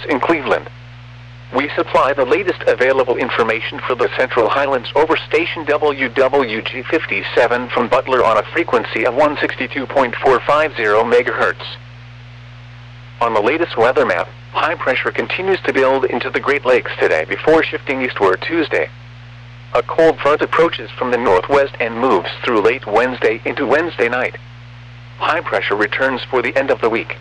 in Cleveland. We supply the latest available information for the Central Highlands over station WWG 57 from Butler on a frequency of 162.450 MHz. On the latest weather map, high pressure continues to build into the Great Lakes today before shifting eastward Tuesday. A cold front approaches from the northwest and moves through late Wednesday into Wednesday night. High pressure returns for the end of the week.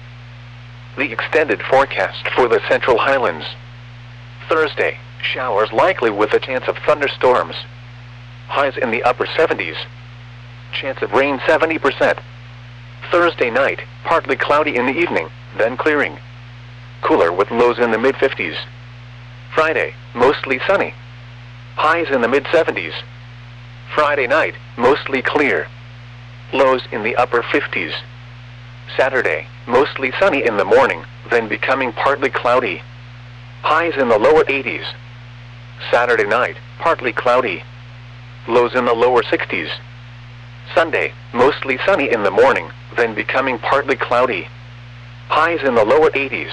The extended forecast for the Central Highlands. Thursday, showers likely with a chance of thunderstorms. Highs in the upper 70s. Chance of rain 70%. Thursday night, partly cloudy in the evening, then clearing. Cooler with lows in the mid-50s. Friday, mostly sunny. Highs in the mid-70s. Friday night, mostly clear. Lows in the upper 50s. Saturday, mostly sunny in the morning, then becoming partly cloudy. Highs in the lower 80s. Saturday night, partly cloudy. Lows in the lower 60s. Sunday, mostly sunny in the morning, then becoming partly cloudy. Highs in the lower 80s.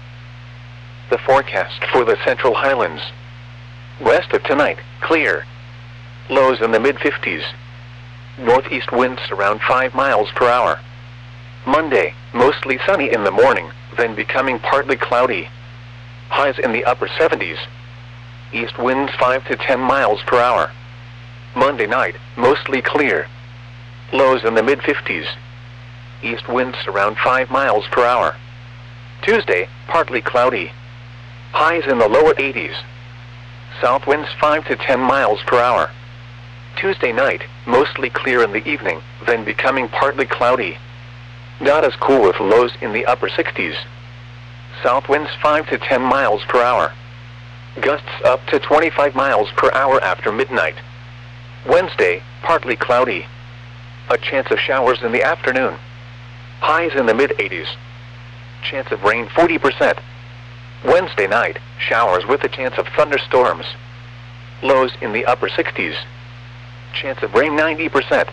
The forecast for the Central Highlands. West of tonight, clear. Lows in the mid-50s. Northeast winds around 5 miles per hour. Monday, mostly sunny in the morning, then becoming partly cloudy. Highs in the upper 70s. East winds 5 to 10 miles per hour. Monday night, mostly clear. Lows in the mid-50s. East winds around 5 miles per hour. Tuesday, partly cloudy. Highs in the lower 80s. South winds 5 to 10 miles per hour. Tuesday night, mostly clear in the evening, then becoming partly cloudy. Not as cool with lows in the upper 60s. South winds 5 to 10 miles per hour. Gusts up to 25 miles per hour after midnight. Wednesday, partly cloudy. A chance of showers in the afternoon. Highs in the mid-80s. Chance of rain 40%. Wednesday night, showers with a chance of thunderstorms. Lows in the upper 60s. Chance of rain 90%.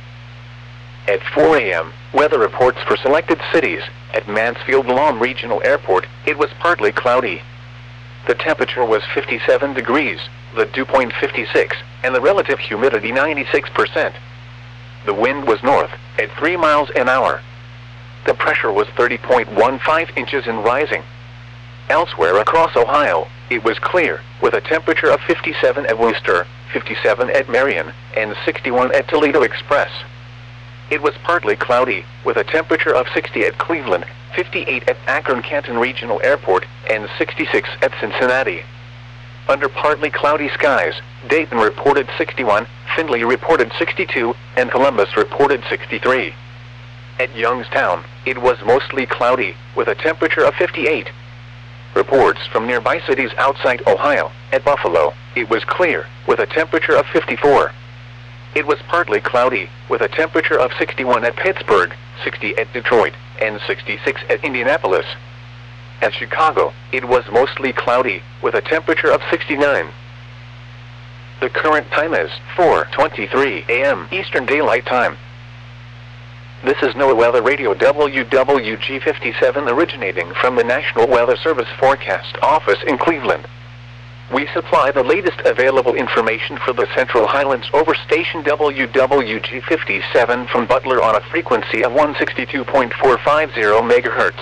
At 4 a.m., weather reports for selected cities. At Mansfield-Lom Regional Airport, it was partly cloudy. The temperature was 57 degrees, the dew point 56, and the relative humidity 96%. The wind was north, at 3 miles an hour. The pressure was 30.15 inches and rising. Elsewhere across Ohio, it was clear, with a temperature of 57 at Wooster, 57 at Marion, and 61 at Toledo Express. It was partly cloudy, with a temperature of 60 at Cleveland, 58 at Akron-Canton Regional Airport, and 66 at Cincinnati. Under partly cloudy skies, Dayton reported 61, Findlay reported 62, and Columbus reported 63. At Youngstown, it was mostly cloudy, with a temperature of 58. Reports from nearby cities outside Ohio. At Buffalo, it was clear, with a temperature of 54. It was partly cloudy, with a temperature of 61 at Pittsburgh, 60 at Detroit, and 66 at Indianapolis. At Chicago, it was mostly cloudy, with a temperature of 69. The current time is 4:23 a.m. Eastern Daylight Time. This is NOAA Weather Radio WWG 57 originating from the National Weather Service Forecast Office in Cleveland. We supply the latest available information for the Central Highlands over station WWG 57 from Butler on a frequency of 162.450 MHz.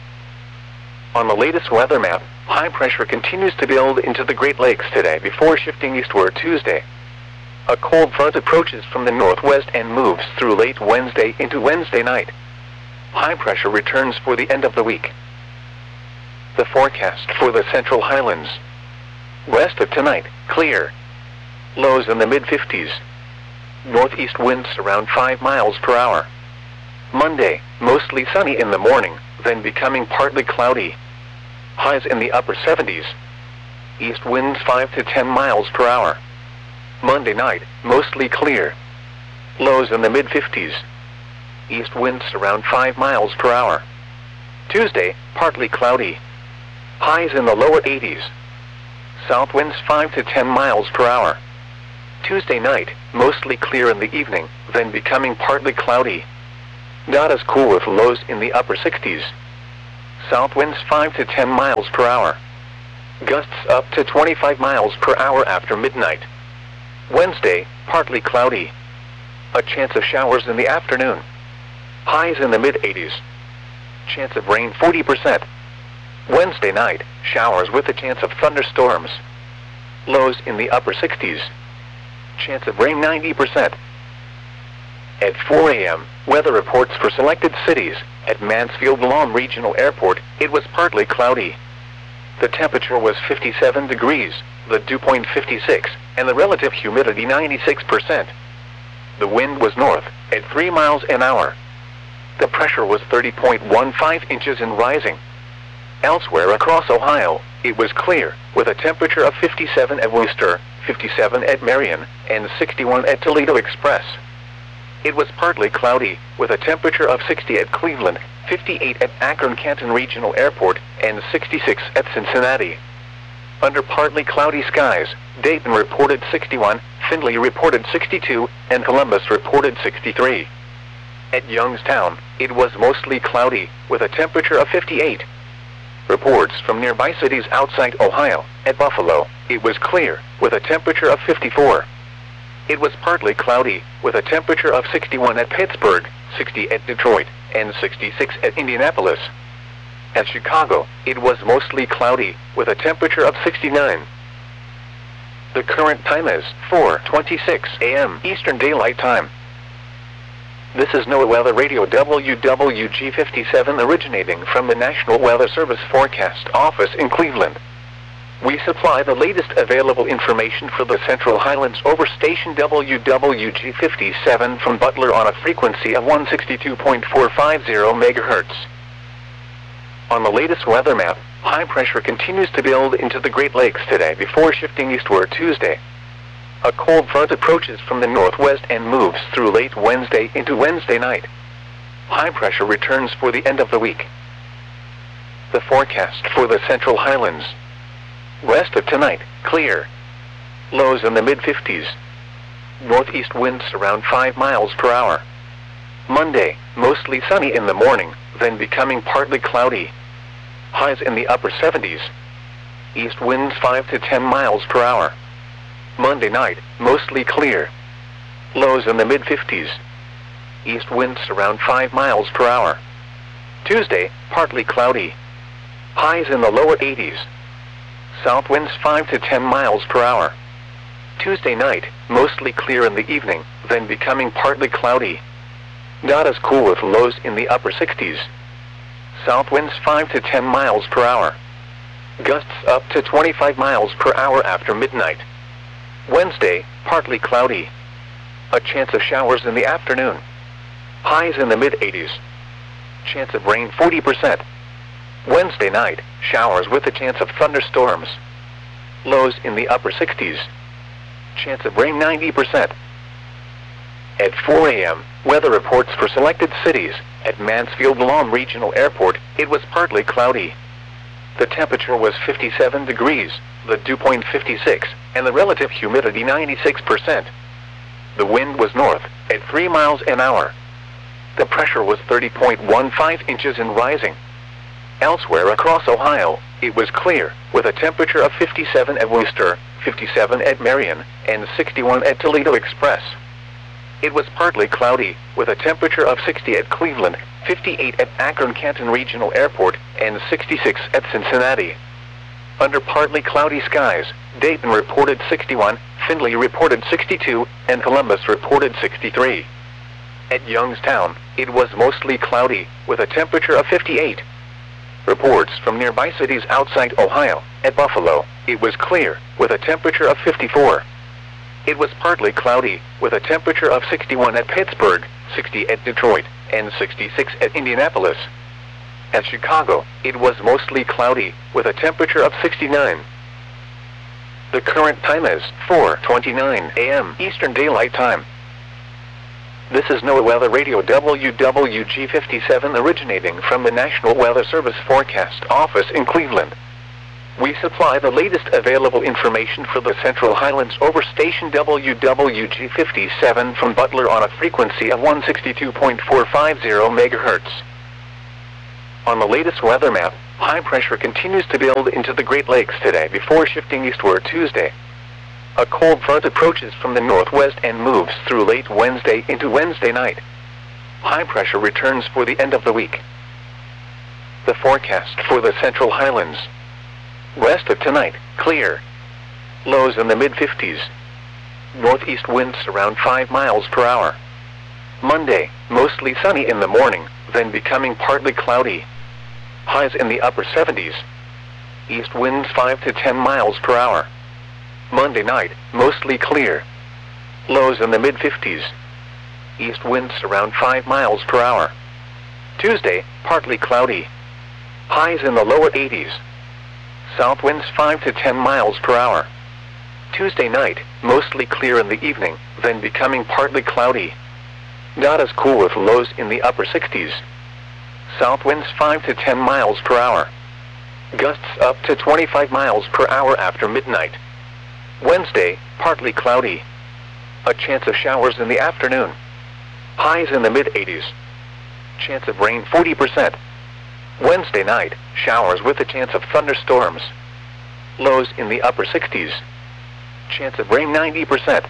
On the latest weather map, high pressure continues to build into the Great Lakes today before shifting eastward Tuesday. A cold front approaches from the northwest and moves through late Wednesday into Wednesday night. High pressure returns for the end of the week. The forecast for the Central Highlands. West of tonight, clear. Lows in the mid-50s. Northeast winds around 5 miles per hour. Monday, mostly sunny in the morning, then becoming partly cloudy. Highs in the upper 70s. East winds 5 to 10 miles per hour. Monday night, mostly clear. Lows in the mid-50s. East winds around 5 miles per hour. Tuesday, partly cloudy. Highs in the lower 80s. South winds 5 to 10 miles per hour. Tuesday night, mostly clear in the evening, then becoming partly cloudy. Not as cool with lows in the upper 60s. South winds 5 to 10 miles per hour. Gusts up to 25 miles per hour after midnight. Wednesday, partly cloudy. A chance of showers in the afternoon. Highs in the mid-80s. Chance of rain 40%. Wednesday night, showers with a chance of thunderstorms. Lows in the upper 60s. Chance of rain 90%. At 4 a.m., weather reports for selected cities. At Mansfield Lawn Regional Airport, it was partly cloudy. The temperature was 57 degrees, the dew point 56, and the relative humidity 96%. The wind was north, at 3 miles an hour. The pressure was 30.15 inches and rising. Elsewhere across Ohio, it was clear, with a temperature of 57 at Wooster, 57 at Marion, and 61 at Toledo Express. It was partly cloudy, with a temperature of 60 at Cleveland, 58 at Akron-Canton Regional Airport, and 66 at Cincinnati. Under partly cloudy skies, Dayton reported 61, Findlay reported 62, and Columbus reported 63. At Youngstown, it was mostly cloudy, with a temperature of 58. Reports from nearby cities outside Ohio. At Buffalo, it was clear, with a temperature of 54. It was partly cloudy, with a temperature of 61 at Pittsburgh, 60 at Detroit, and 66 at Indianapolis. At Chicago, it was mostly cloudy, with a temperature of 69. The current time is 4:26 a.m. Eastern Daylight Time. This is NOAA Weather Radio WWG57 originating from the National Weather Service Forecast Office in Cleveland. We supply the latest available information for the Central Highlands over station WWG57 from Butler on a frequency of 162.450 MHz. On the latest weather map, high pressure continues to build into the Great Lakes today before shifting eastward Tuesday. A cold front approaches from the northwest and moves through late Wednesday into Wednesday night. High pressure returns for the end of the week. The forecast for the Central Highlands. Rest of tonight, clear. Lows in the mid-50s. Northeast winds around 5 miles per hour. Monday, mostly sunny in the morning, then becoming partly cloudy. Highs in the upper 70s. East winds 5 to 10 miles per hour. Monday night, mostly clear. Lows in the mid-50s. East winds around 5 miles per hour. Tuesday, partly cloudy. Highs in the lower 80s. South winds 5 to 10 miles per hour. Tuesday night, mostly clear in the evening, then becoming partly cloudy. Not as cool with lows in the upper 60s. South winds 5 to 10 miles per hour. Gusts up to 25 miles per hour after midnight. Wednesday, partly cloudy. A chance of showers in the afternoon. Highs in the mid-80s. Chance of rain 40%. Wednesday night, showers with a chance of thunderstorms. Lows in the upper 60s. Chance of rain 90%. At 4 a.m., weather reports for selected cities. At Mansfield Lawn Regional Airport, it was partly cloudy. The temperature was 57 degrees, the dew point 56, and the relative humidity 96%. The wind was north, at 3 miles an hour. The pressure was 30.15 inches and rising. Elsewhere across Ohio, it was clear, with a temperature of 57 at Wooster, 57 at Marion, and 61 at Toledo Express. It was partly cloudy, with a temperature of 60 at Cleveland, 58 at Akron-Canton Regional Airport, and 66 at Cincinnati. Under partly cloudy skies, Dayton reported 61, Findlay reported 62, and Columbus reported 63. At Youngstown, it was mostly cloudy, with a temperature of 58. Reports from nearby cities outside Ohio. At Buffalo, it was clear, with a temperature of 54. It was partly cloudy, with a temperature of 61 at Pittsburgh, 60 at Detroit, and 66 at Indianapolis. At Chicago, it was mostly cloudy, with a temperature of 69. The current time is 4:29 a.m. Eastern Daylight Time. This is NOAA Weather Radio WWG57 originating from the National Weather Service Forecast Office in Cleveland. We supply the latest available information for the Central Highlands over station WWG57 from Butler on a frequency of 162.450 MHz. On the latest weather map, high pressure continues to build into the Great Lakes today before shifting eastward Tuesday. A cold front approaches from the northwest and moves through late Wednesday into Wednesday night. High pressure returns for the end of the week. The forecast for the Central Highlands. West of tonight, clear. Lows in the mid-50s. Northeast winds around 5 miles per hour. Monday, mostly sunny in the morning, then becoming partly cloudy. Highs in the upper 70s. East winds 5 to 10 miles per hour. Monday night, mostly clear. Lows in the mid-50s. East winds around 5 miles per hour. Tuesday, partly cloudy. Highs in the lower 80s. South winds 5 to 10 miles per hour. Tuesday night, mostly clear in the evening, then becoming partly cloudy. Not as cool with lows in the upper 60s. South winds 5 to 10 miles per hour. Gusts up to 25 miles per hour after midnight. Wednesday, partly cloudy. A chance of showers in the afternoon. Highs in the mid-80s. Chance of rain 40%. Wednesday night, showers with a chance of thunderstorms. Lows in the upper 60s. Chance of rain 90%.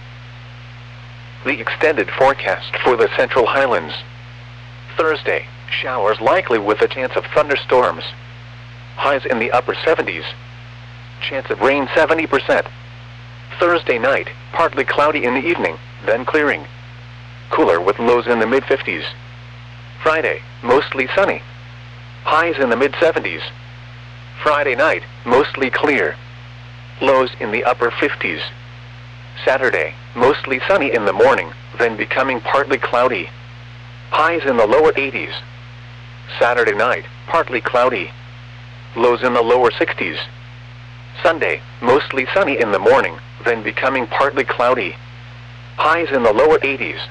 The extended forecast for the Central Highlands. Thursday, showers likely with a chance of thunderstorms. Highs in the upper 70s. Chance of rain 70%. Thursday night, partly cloudy in the evening, then clearing. Cooler with lows in the mid-50s. Friday, mostly sunny. Highs in the mid-70s. Friday night, mostly clear. Lows in the upper 50s. Saturday, mostly sunny in the morning, then becoming partly cloudy. Highs in the lower 80s. Saturday night, partly cloudy. Lows in the lower 60s. Sunday, mostly sunny in the morning, then becoming partly cloudy. Highs in the lower 80s.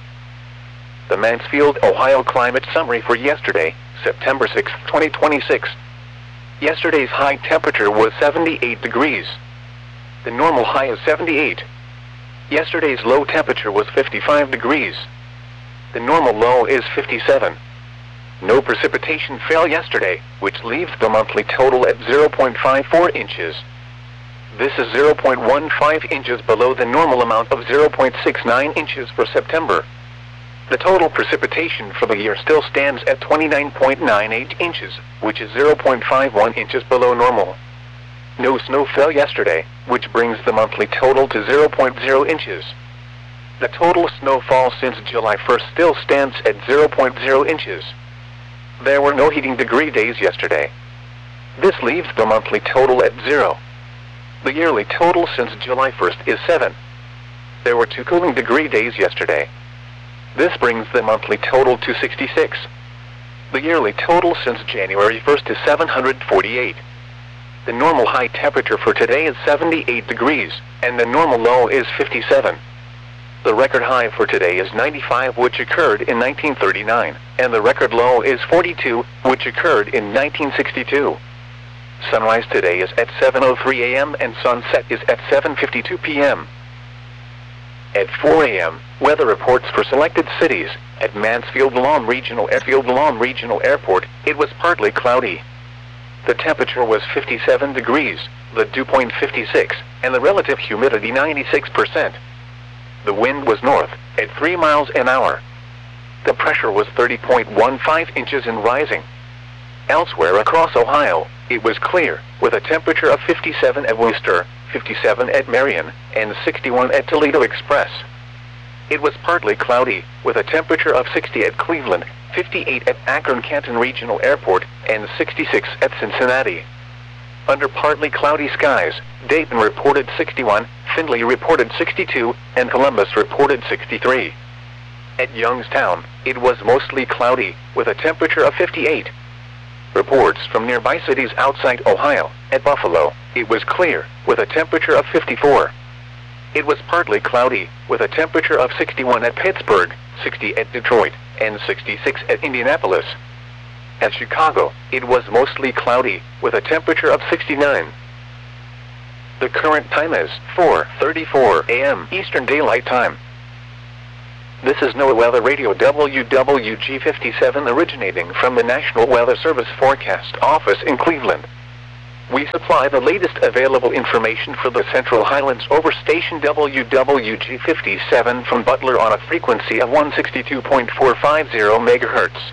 The Mansfield, Ohio climate summary for yesterday, September 6, 2026. Yesterday's high temperature was 78 degrees. The normal high is 78. Yesterday's low temperature was 55 degrees. The normal low is 57. No precipitation fell yesterday, which leaves the monthly total at 0.54 inches. This is 0.15 inches below the normal amount of 0.69 inches for September. The total precipitation for the year still stands at 29.98 inches, which is 0.51 inches below normal. No snow fell yesterday, which brings the monthly total to 0.0 inches. The total snowfall since July 1st still stands at 0.0 inches. There were no heating degree days yesterday. This leaves the monthly total at 0. The yearly total since July 1st is 7. There were 2 cooling degree days yesterday. This brings the monthly total to 66. The yearly total since January 1st is 748. The normal high temperature for today is 78 degrees, and the normal low is 57. The record high for today is 95, which occurred in 1939, and the record low is 42, which occurred in 1962. Sunrise today is at 7:03 a.m. and sunset is at 7:52 p.m. At 4 a.m., weather reports for selected cities. At Mansfield-Lom Regional Airport, it was partly cloudy. The temperature was 57 degrees, the dew point 56, and the relative humidity 96%. The wind was north, at 3 miles an hour. The pressure was 30.15 inches and rising. Elsewhere across Ohio, it was clear, with a temperature of 57 at Wooster, 57 at Marion, and 61 at Toledo Express. It was partly cloudy, with a temperature of 60 at Cleveland, 58 at Akron-Canton Regional Airport, and 66 at Cincinnati. Under partly cloudy skies, Dayton reported 61, Findlay reported 62, and Columbus reported 63. At Youngstown, it was mostly cloudy, with a temperature of 58. Reports from nearby cities outside Ohio. At Buffalo, it was clear, with a temperature of 54. It was partly cloudy, with a temperature of 61 at Pittsburgh, 60 at Detroit, and 66 at Indianapolis. At Chicago, it was mostly cloudy, with a temperature of 69. The current time is 4:34 a.m. Eastern Daylight Time. This is NOAA Weather Radio WWG57 originating from the National Weather Service Forecast Office in Cleveland. We supply the latest available information for the Central Highlands over station WWG57 from Butler on a frequency of 162.450 MHz.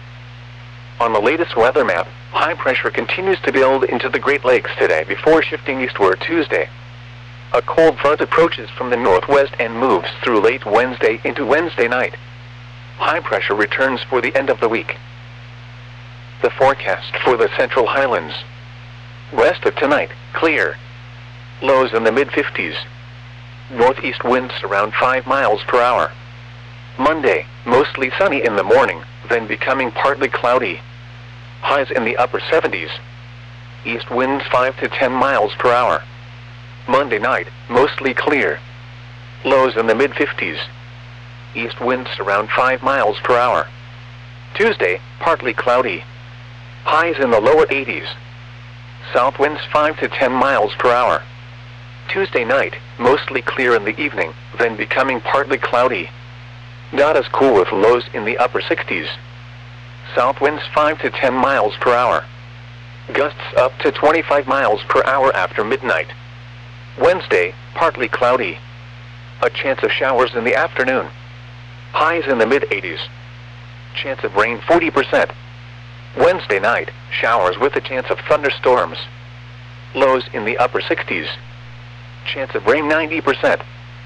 On the latest weather map, high pressure continues to build into the Great Lakes today before shifting eastward Tuesday. A cold front approaches from the northwest and moves through late Wednesday into Wednesday night. High pressure returns for the end of the week. The forecast for the Central Highlands. Rest of tonight, clear. Lows in the mid-50s. Northeast winds around 5 miles per hour. Monday, mostly sunny in the morning, then becoming partly cloudy. Highs in the upper 70s. East winds 5 to 10 miles per hour. Monday night, mostly clear. Lows in the mid-50s. East winds around 5 miles per hour. Tuesday, partly cloudy. Highs in the lower 80s. South winds 5 to 10 miles per hour. Tuesday night, mostly clear in the evening, then becoming partly cloudy. Not as cool with lows in the upper 60s. South winds 5 to 10 miles per hour. Gusts up to 25 miles per hour after midnight. Wednesday, partly cloudy. A chance of showers in the afternoon. Highs in the mid-80s. Chance of rain 40%. Wednesday night, showers with a chance of thunderstorms. Lows in the upper 60s. Chance of rain 90%.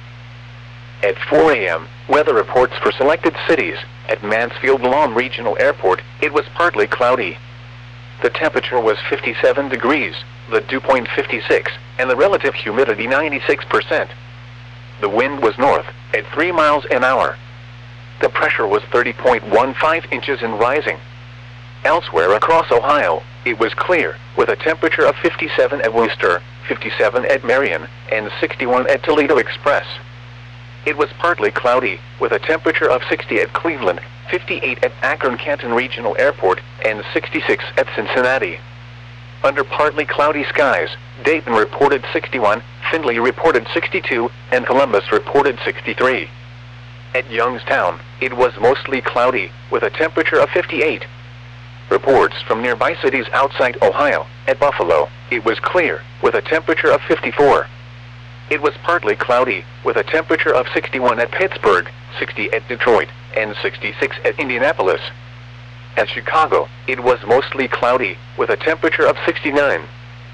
At 4 a.m., weather reports for selected cities. At Mansfield Lawn Regional Airport, it was partly cloudy. The temperature was 57 degrees, the dew point 56, and the relative humidity 96%. The wind was north, at 3 miles an hour. The pressure was 30.15 inches and rising. Elsewhere across Ohio, it was clear, with a temperature of 57 at Wooster, 57 at Marion, and 61 at Toledo Express. It was partly cloudy, with a temperature of 60 at Cleveland, 58 at Akron-Canton Regional Airport, and 66 at Cincinnati. Under partly cloudy skies, Dayton reported 61, Findlay reported 62, and Columbus reported 63. At Youngstown, it was mostly cloudy, with a temperature of 58. Reports from nearby cities outside Ohio. At Buffalo, it was clear, with a temperature of 54. It was partly cloudy, with a temperature of 61 at Pittsburgh, 60 at Detroit, and 66 at Indianapolis. At Chicago, it was mostly cloudy, with a temperature of 69.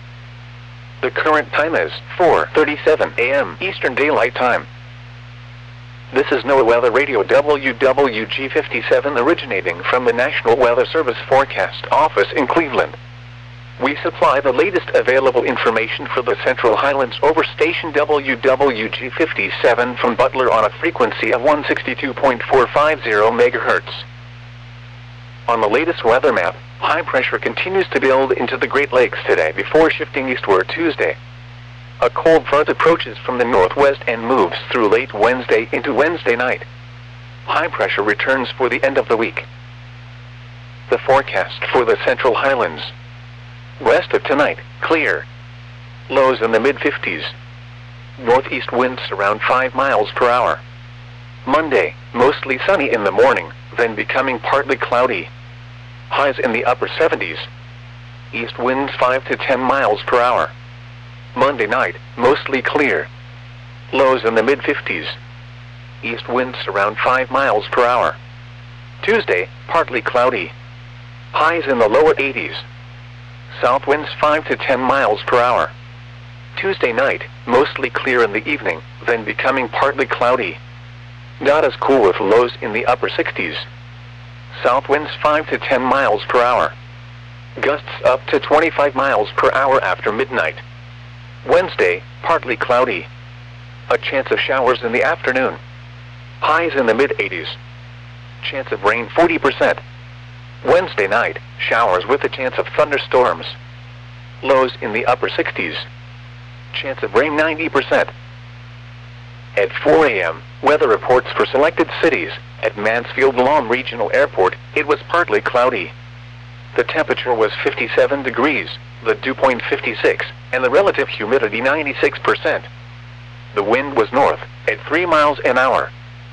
The current time is 4:37 a.m. Eastern Daylight Time. This is NOAA Weather Radio WWG57 originating from the National Weather Service Forecast Office in Cleveland. We supply the latest available information for the Central Highlands over station WWG57 from Butler on a frequency of 162.450 MHz. On the latest weather map, high pressure continues to build into the Great Lakes today before shifting eastward Tuesday. A cold front approaches from the northwest and moves through late Wednesday into Wednesday night. High pressure returns for the end of the week. The forecast for the Central Highlands. Rest of tonight, clear. Lows in the mid-50s. Northeast winds around 5 miles per hour. Monday, mostly sunny in the morning, then becoming partly cloudy. Highs in the upper 70s. East winds 5 to 10 miles per hour. Monday night, mostly clear. Lows in the mid-50s. East winds around 5 miles per hour. Tuesday, partly cloudy. Highs in the lower 80s. South winds 5 to 10 miles per hour. Tuesday night, mostly clear in the evening, then becoming partly cloudy. Not as cool with lows in the upper 60s. South winds 5 to 10 miles per hour. Gusts up to 25 miles per hour after midnight. Wednesday, partly cloudy. A chance of showers in the afternoon. Highs in the mid-80s. Chance of rain 40%. Wednesday night, showers with a chance of thunderstorms. Lows in the upper 60s. Chance of rain 90%. At 4 a.m., weather reports for selected cities. At Mansfield Lawn Regional Airport, it was partly cloudy. The temperature was 57 degrees, the dew point 56, and the relative humidity 96%. The wind was north, at 3 miles an hour.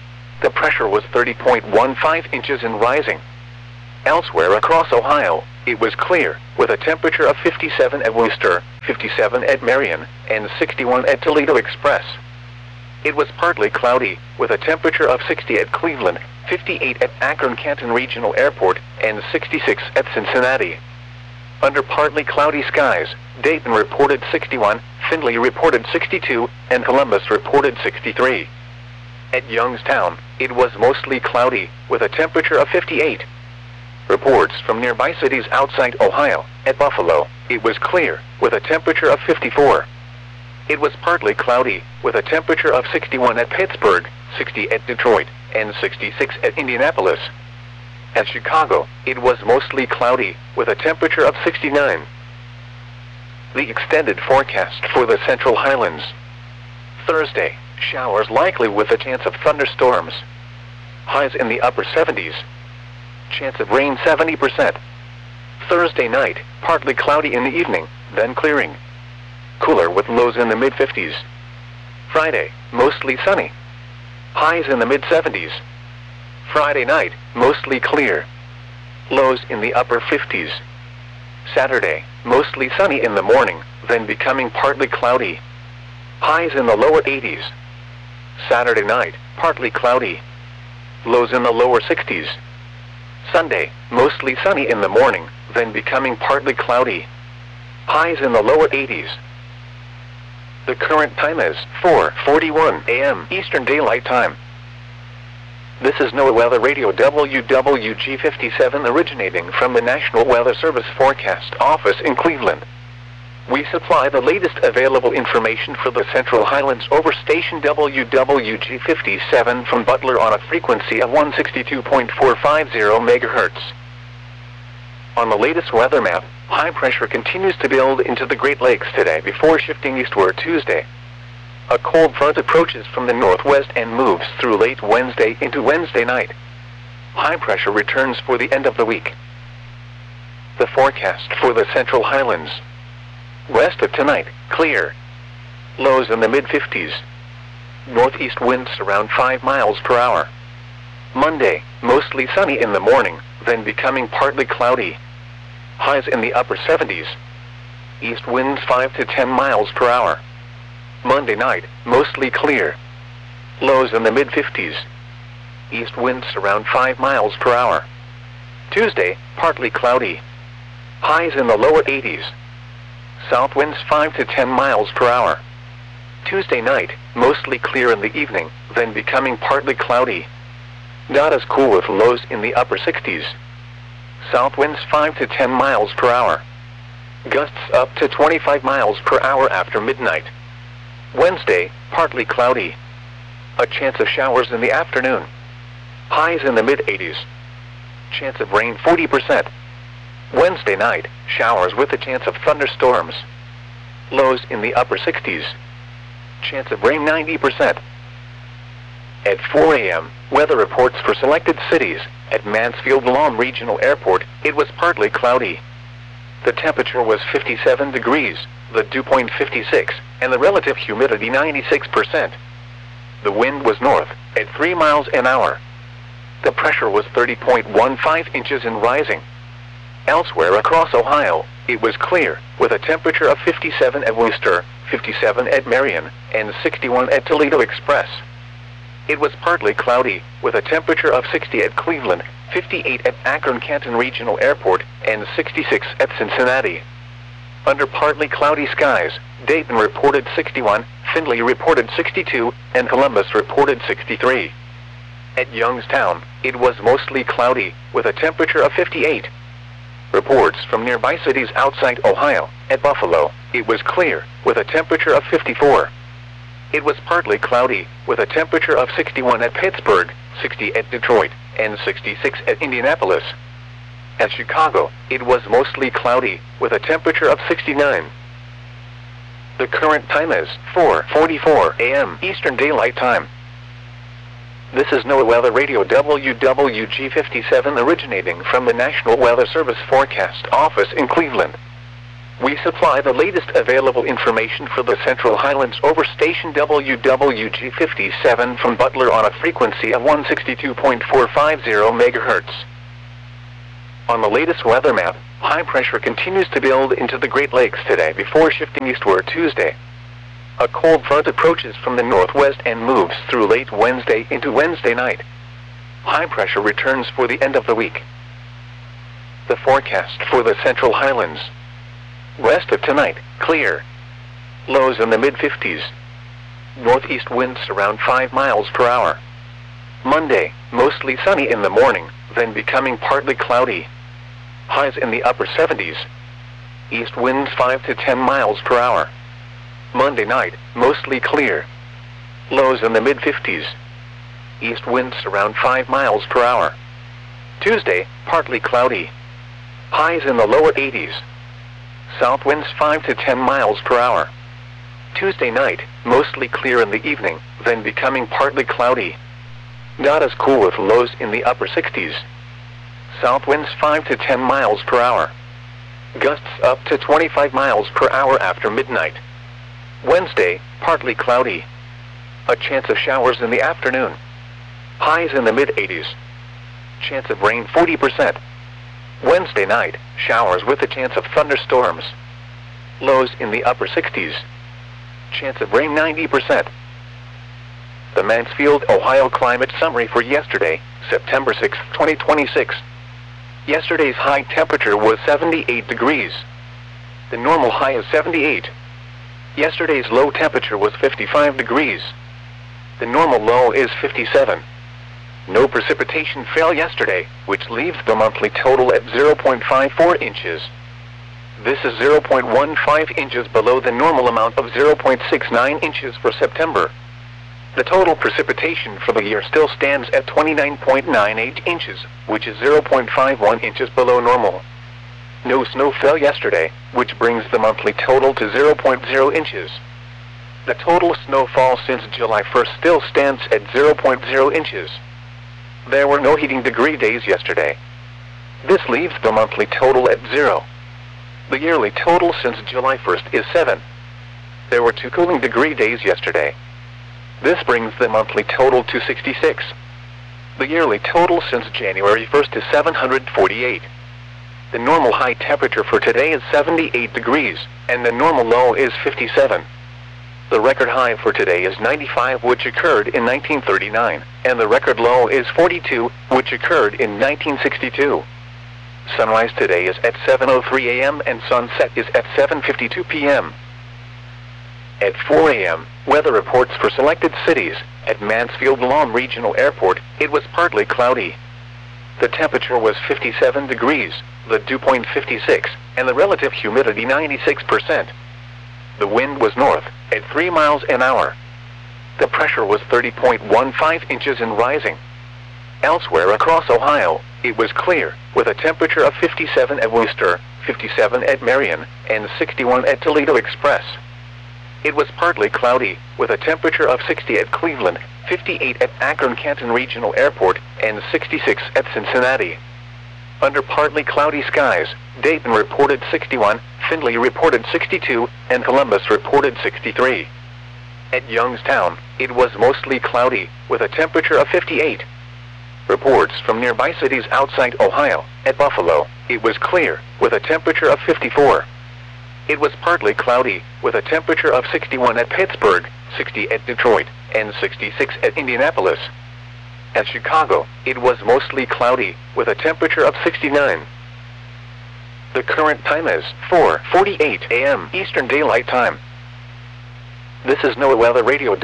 The pressure was 30.15 inches and rising. Elsewhere across Ohio, it was clear, with a temperature of 57 at Wooster, 57 at Marion, and 61 at Toledo Express. It was partly cloudy, with a temperature of 60 at Cleveland, 58 at Akron-Canton Regional Airport, and 66 at Cincinnati. Under partly cloudy skies, Dayton reported 61, Findlay reported 62, and Columbus reported 63. At Youngstown, it was mostly cloudy, with a temperature of 58. Reports from nearby cities outside Ohio. At Buffalo, it was clear, with a temperature of 54. It was partly cloudy, with a temperature of 61 at Pittsburgh, 60 at Detroit, and 66 at Indianapolis. At Chicago, it was mostly cloudy, with a temperature of 69. The extended forecast for the Central Highlands. Thursday, showers likely with a chance of thunderstorms. Highs in the upper 70s. Chance of rain 70%. Thursday night, partly cloudy in the evening, then clearing. Cooler with lows in the mid-50s. Friday, mostly sunny. Highs in the mid-70s. Friday night, mostly clear. Lows in the upper 50s. Saturday, mostly sunny in the morning, then becoming partly cloudy. Highs in the lower 80s. Saturday night, partly cloudy. Lows in the lower 60s. Sunday, mostly sunny in the morning, then becoming partly cloudy. Highs in the lower 80s. The current time is 4:41 a.m. Eastern Daylight Time. This is NOAA Weather Radio WWG57 originating from the National Weather Service Forecast Office in Cleveland. We supply the latest available information for the Central Highlands over station WWG57 from Butler on a frequency of 162.450 MHz. On the latest weather map, high pressure continues to build into the Great Lakes today before shifting eastward Tuesday. A cold front approaches from the northwest and moves through late Wednesday into Wednesday night. High pressure returns for the end of the week. The forecast for the Central Highlands. West of tonight, clear. Lows in the mid-50s. Northeast winds around 5 miles per hour. Monday, mostly sunny in the morning, then becoming partly cloudy. Highs in the upper 70s. East winds 5 to 10 miles per hour. Monday night, mostly clear. Lows in the mid-50s. East winds around 5 miles per hour. Tuesday, partly cloudy. Highs in the lower 80s. South winds 5 to 10 miles per hour. Tuesday night, mostly clear in the evening, then becoming partly cloudy. Not as cool with lows in the upper 60s. South winds 5 to 10 miles per hour. Gusts up to 25 miles per hour after midnight. Wednesday, partly cloudy. A chance of showers in the afternoon. Highs in the mid-80s. Chance of rain 40%. Wednesday night, showers with a chance of thunderstorms. Lows in the upper 60s. Chance of rain 90%. At 4 a.m., weather reports for selected cities. At Mansfield-Lawn Regional Airport, it was partly cloudy. The temperature was 57 degrees, the dew point 56, and the relative humidity 96%. The wind was north, at 3 miles an hour. The pressure was 30.15 inches and rising. Elsewhere across Ohio, it was clear, with a temperature of 57 at Wooster, 57 at Marion, and 61 at Toledo Express. It was partly cloudy, with a temperature of 60 at Cleveland, 58 at Akron-Canton Regional Airport, and 66 at Cincinnati. Under partly cloudy skies, Dayton reported 61, Findlay reported 62, and Columbus reported 63. At Youngstown, it was mostly cloudy, with a temperature of 58. Reports from nearby cities outside Ohio. At Buffalo, it was clear, with a temperature of 54. It was partly cloudy, with a temperature of 61 at Pittsburgh, 60 at Detroit, and 66 at Indianapolis. At Chicago, it was mostly cloudy, with a temperature of 69. The current time is 4:44 a.m. Eastern Daylight Time. This is NOAA Weather Radio WWG57 originating from the National Weather Service Forecast Office in Cleveland. We supply the latest available information for the Central Highlands over station WWG57 from Butler on a frequency of 162.450 MHz. On the latest weather map, high pressure continues to build into the Great Lakes today before shifting eastward Tuesday. A cold front approaches from the northwest and moves through late Wednesday into Wednesday night. High pressure returns for the end of the week. The forecast for the Central Highlands. West of tonight, clear. Lows in the mid-50s. Northeast winds around 5 miles per hour. Monday, mostly sunny in the morning, then becoming partly cloudy. Highs in the upper 70s. East winds 5 to 10 miles per hour. Monday night, mostly clear. Lows in the mid-50s. East winds around 5 miles per hour. Tuesday, partly cloudy. Highs in the lower 80s. South winds 5 to 10 miles per hour. Tuesday night, mostly clear in the evening, then becoming partly cloudy. Not as cool with lows in the upper 60s. South winds 5 to 10 miles per hour. Gusts up to 25 miles per hour after midnight. Wednesday, partly cloudy. A chance of showers in the afternoon. Highs in the mid-80s. Chance of rain 40%. Wednesday night, showers with a chance of thunderstorms. Lows in the upper 60s. Chance of rain 90%. The Mansfield, Ohio climate summary for yesterday, September 6, 2026. Yesterday's high temperature was 78 degrees. The normal high is 78. Yesterday's low temperature was 55 degrees. The normal low is 57. No precipitation fell yesterday, which leaves the monthly total at 0.54 inches. This is 0.15 inches below the normal amount of 0.69 inches for September. The total precipitation for the year still stands at 29.98 inches, which is 0.51 inches below normal. No snow fell yesterday, which brings the monthly total to 0.0 inches. The total snowfall since July 1st still stands at 0.0 inches. There were no heating degree days yesterday. This leaves the monthly total at 0. The yearly total since July 1st is 7. There were 2 cooling degree days yesterday. This brings the monthly total to 66. The yearly total since January 1st is 748. The normal high temperature for today is 78 degrees, and the normal low is 57. The record high for today is 95, which occurred in 1939, and the record low is 42, which occurred in 1962. Sunrise today is at 7:03 a.m. and sunset is at 7:52 p.m. At 4 a.m., weather reports for selected cities. At Mansfield Lawn Regional Airport, it was partly cloudy. The temperature was 57 degrees, the dew point 56, and the relative humidity 96%. The wind was north, at 3 miles an hour. The pressure was 30.15 inches and rising. Elsewhere across Ohio, it was clear, with a temperature of 57 at Worcester, 57 at Marion, and 61 at Toledo Express. It was partly cloudy, with a temperature of 60 at Cleveland, 58 at Akron-Canton Regional Airport, and 66 at Cincinnati. Under partly cloudy skies, Dayton reported 61, Findlay reported 62, and Columbus reported 63. At Youngstown, it was mostly cloudy, with a temperature of 58. Reports from nearby cities outside Ohio. At Buffalo, it was clear, with a temperature of 54. It was partly cloudy, with a temperature of 61 at Pittsburgh, 60 at Detroit, and 66 at Indianapolis. At Chicago, it was mostly cloudy, with a temperature of 69. The current time is 4:48 a.m. Eastern Daylight Time. This is NOAA Weather Radio